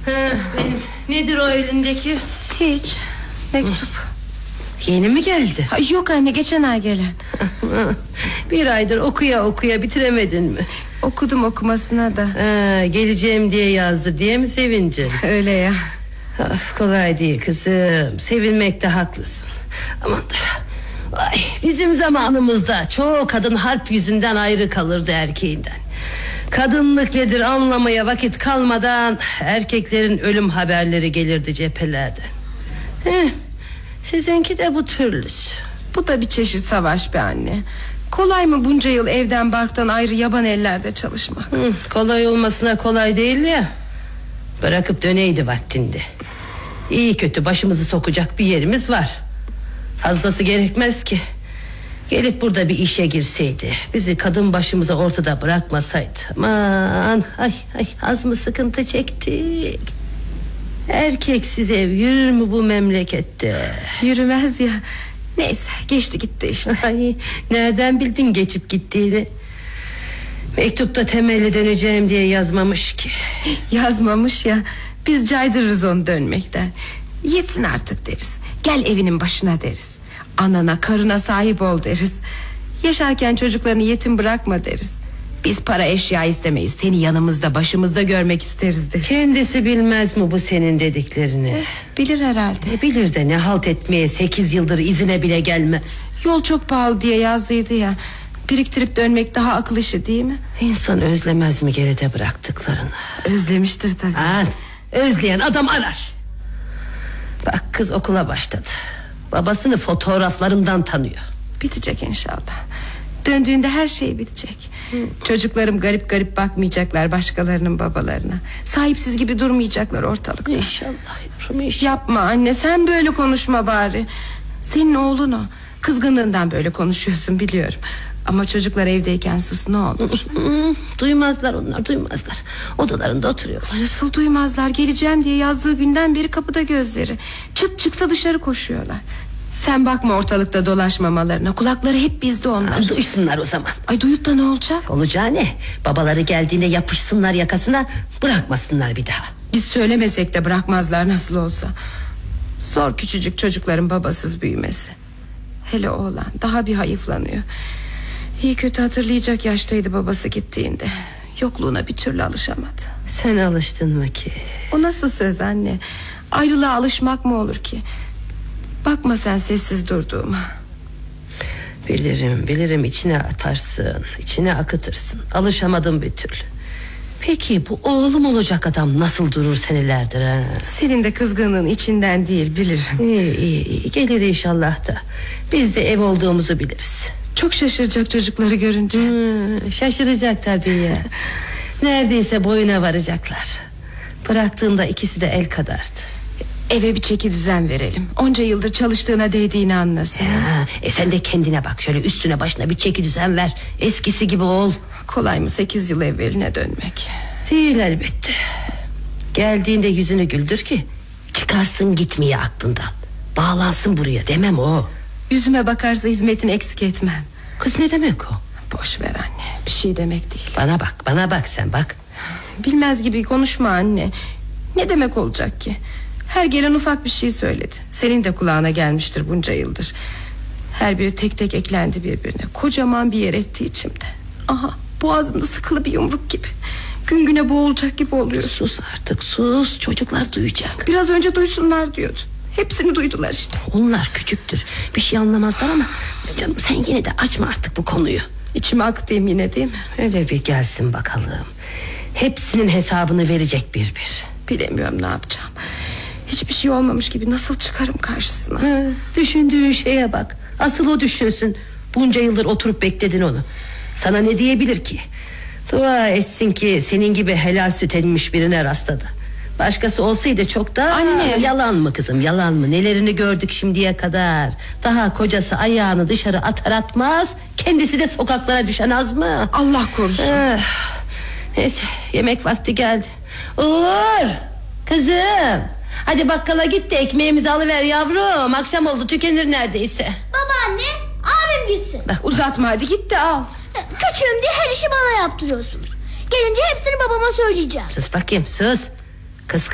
Benim. Nedir o elindeki? Hiç. Mektup. Yeni mi geldi? Yok anne, geçen ay gelen. Bir aydır okuya bitiremedin mi? Okudum okumasına da. Geleceğim diye yazdı diye mi sevincin? Öyle ya. Kolay değil kızım. Sevinmekte haklısın. Aman ay, bizim zamanımızda çoğu kadın harp yüzünden ayrı kalırdı erkeğinden. Kadınlık nedir anlamaya vakit kalmadan erkeklerin ölüm haberleri gelirdi cephelerden. Sizinki de bu türlüsü. Bu da bir çeşit savaş be anne. Kolay mı bunca yıl evden barktan ayrı yaban ellerde çalışmak? Kolay olmasına kolay değil ya. Bırakıp döneydi vaktinde. İyi kötü başımızı sokacak bir yerimiz var. Fazlası gerekmez ki. Gelip burada bir işe girseydi, bizi kadın başımıza ortada bırakmasaydı. Aman ay az mı sıkıntı çektik. Erkeksiz ev yürür mü bu memlekette? Yürümez ya. Neyse, geçti gitti işte. Ay, nereden bildin geçip gittiğini? Mektupta temelli döneceğim diye yazmamış ki. Yazmamış ya. Biz caydırırız onu dönmekten. Yetsin artık deriz. Gel evinin başına deriz. Anana karına sahip ol deriz. Yaşarken çocuklarını yetim bırakma deriz. Biz para eşya istemeyiz, seni yanımızda başımızda görmek isteriz deriz. Kendisi bilmez mi bu senin dediklerini? Bilir herhalde. Bilir de ne halt etmeye 8 yıldır izine bile gelmez. Yol çok pahalı diye yazdıydı ya. Biriktirip dönmek daha akıl işi değil mi? İnsan özlemez mi geride bıraktıklarını? Özlemiştir tabii. Özleyen adam arar. Bak kız okula başladı. Babasını fotoğraflarından tanıyor. Bitecek inşallah. Döndüğünde her şey bitecek. Çocuklarım garip garip bakmayacaklar başkalarının babalarına. Sahipsiz gibi durmayacaklar ortalıkta. İnşallah yavrum, inşallah. Yapma anne, sen böyle konuşma bari. Senin oğlun o. Kızgınlığından böyle konuşuyorsun biliyorum. Ama çocuklar evdeyken sus ne olur. Duymazlar onlar, duymazlar. Odalarında oturuyorlar. Nasıl duymazlar? Geleceğim diye yazdığı günden beri kapıda gözleri. Çıt çıksa dışarı koşuyorlar. Sen bakma ortalıkta dolaşmamalarına. Kulakları hep bizde onlar. Duysunlar o zaman. Ay duyup da ne olacak? Olacağı ne? Babaları geldiğinde yapışsınlar yakasına, bırakmasınlar bir daha. Biz söylemesek de bırakmazlar nasıl olsa. Zor küçücük çocukların babasız büyümesi. Hele oğlan daha bir hayıflanıyor. İyi kötü hatırlayacak yaştaydı babası gittiğinde. Yokluğuna bir türlü alışamadı. Sen alıştın mı ki? O nasıl söz anne? Ayrılığa alışmak mı olur ki? Bakma sen sessiz durduğuma. Bilirim içine atarsın, içine akıtırsın. Alışamadım bir türlü. Peki bu oğlum olacak adam nasıl durur senelerdir ha? Senin de kızgınlığın içinden değil, bilirim. İyi gelir inşallah da. Biz de ev olduğumuzu biliriz. Çok şaşıracak çocukları görünce. Şaşıracak tabii ya. Neredeyse boyuna varacaklar. Bıraktığında ikisi de el kadardı. Eve bir çeki düzen verelim. Onca yıldır çalıştığına değdiğini anlasın. Sen de kendine bak, şöyle üstüne başına bir çeki düzen ver. Eskisi gibi ol. Kolay mı 8 yıl evveline dönmek? Değil elbette. Geldiğinde yüzünü güldür ki çıkarsın gitmeye aklından. Bağlansın buraya, demem o. Yüzüme bakarsa hizmetini eksik etmem. Kız ne demek o? Boş ver anne, bir şey demek değil. Bana bak sen bak. Bilmez gibi konuşma anne. Ne demek olacak ki? Her gelen ufak bir şey söyledi. Senin de kulağına gelmiştir bunca yıldır. Her biri tek tek eklendi birbirine. Kocaman bir yer etti içimde. Aha, boğazımda sıkılı bir yumruk gibi. Gün güne boğulacak gibi oluyor. Sus artık, sus, çocuklar duyacak. Biraz önce duysunlar diyordu. Hepsini duydular işte. Onlar küçüktür, bir şey anlamazlar ama canım sen yine de açma artık bu konuyu. İçime aktayım yine değil mi? Öyle bir gelsin bakalım. Hepsinin hesabını verecek bir. Bilemiyorum ne yapacağım. Hiçbir şey olmamış gibi nasıl çıkarım karşısına? Düşündüğün şeye bak. Asıl o düşünsün. Bunca yıldır oturup bekledin onu. Sana ne diyebilir ki? Dua etsin ki senin gibi helal süt emmiş birine rastladı. Başkası olsaydı çok da... Anne! Yalan mı kızım, yalan mı? Nelerini gördük şimdiye kadar. Daha kocası ayağını dışarı atar atmaz, kendisi de sokaklara düşen az mı? Allah korusun. Neyse, yemek vakti geldi. Uğur! Kızım! Hadi bakkala git de ekmeğimizi alıver yavrum. Akşam oldu, tükenir neredeyse. Babaanne, abim gitsin. Bak, uzatma hadi git de al. Küçüğüm diye her işi bana yaptırıyorsunuz. Gelince hepsini babama söyleyeceğim. Sus bakayım, sus.